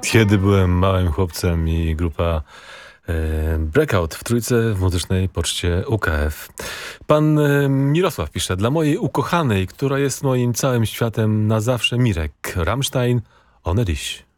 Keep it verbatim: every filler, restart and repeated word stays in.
Kiedy byłem małym chłopcem i grupa e, Breakout w Trójce w muzycznej poczcie U K F. Pan e, Mirosław pisze: dla mojej ukochanej, która jest moim całym światem na zawsze, Mirek, Rammstein, Ohne dich.